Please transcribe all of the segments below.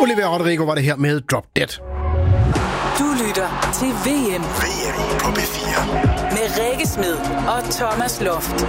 Olivia Rodrigo var det her med Drop Dead. Du lytter til VM på P4 med Rikke Smed og Thomas Loft.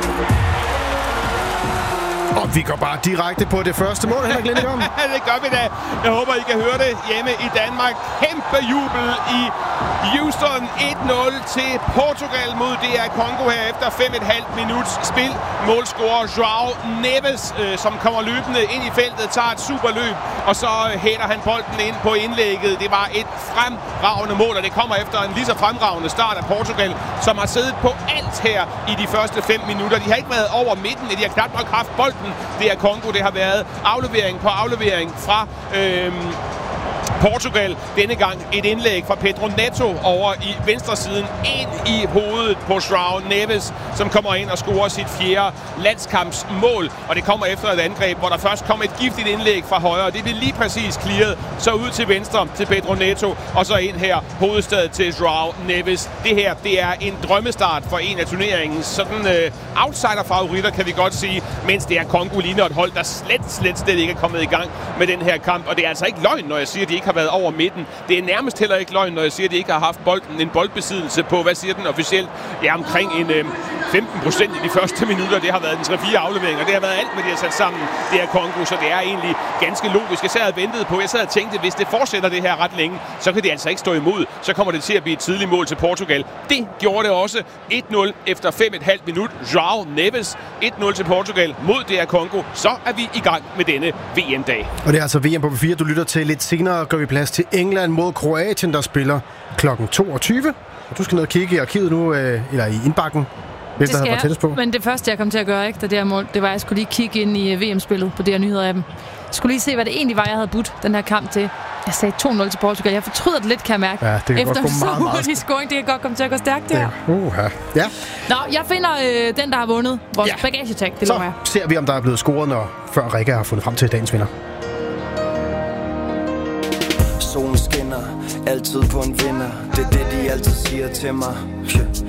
Og vi går bare direkte på det første mål, Henrik Lindegaard. Det gør vi da. Jeg håber, I kan høre det hjemme i Danmark. Kæmpe jubel i Houston. 1-0 til Portugal mod DR Congo her efter 5,5 minuts spil. Målscorer João Neves, som kommer løbende ind i feltet, tager et superløb, og så hætter han bolden ind på indlægget. Det var et fremragende mål, og det kommer efter en lige så fremragende start af Portugal, som har siddet på alt her i de første 5 minutter. De har ikke været over midten, de har knap nok haft bolden. Det er Congo, det har været aflevering på aflevering fra Portugal. Denne gang et indlæg fra Pedro Neto over i venstresiden ind i hovedet på João Neves, som kommer ind og scorer sit 4. landskampsmål. Og det kommer efter et angreb, hvor der først kom et giftigt indlæg fra højre. Det blev lige præcis clearet. Så ud til venstre til Pedro Neto, og så ind her hovedstadet til João Neves. Det her, det er en drømmestart for en af turneringens sådan outsider-favoritter, kan vi godt sige. Mens det er Congo ligner et hold, der slet ikke er kommet i gang med den her kamp. Og det er altså ikke løgn, når jeg siger, at de ikke har været over midten. Det er nærmest heller ikke løgn, når jeg siger, at de ikke har haft bolden. En boldbesiddelse på, hvad siger den officielt? Ja, omkring en 15% i de første minutter. Det har været en 3-4 afleveringer. Det har været alt, hvad de har sat sammen. Det er Congo, så det er egentlig ganske logisk. Jeg sad og ventede på. Jeg sad og tænkte, hvis det fortsætter det her ret længe, så kan det altså ikke stå imod. Så kommer det til at blive et tidligt mål til Portugal. Det gjorde det også. 1-0 efter 5,5 minut. João Neves. 1-0 til Portugal mod DR Congo. Så er vi i gang med denne VM-dag. Og det er altså VM på P4, du lytter til. Lidt senere gør vi plads til England mod Kroatien, der spiller kl. 22. Og du skal ned og kigge i arkivet nu, eller i indbakken. Det skal jeg, men det første, jeg kom til at gøre efter det her mål, det var, at jeg skulle lige kigge ind i VM-spillet på det her nyheder af dem. Jeg skulle lige se, hvad det egentlig var, jeg havde budt den her kamp til. Jeg sagde 2-0 til Portugal. Jeg fortryder det lidt, kan jeg mærke. Ja, det kan efter godt gå meget scoring, det kan godt komme til at gå stærkt, det her. Ja. Nå, jeg finder den, der har vundet vores bagagetag. Det så ser vi, om der er blevet scoret, før Rikke har fundet frem til dagens vinder. Solen skinner, altid på en vinder. Det er det, de altid siger til mig.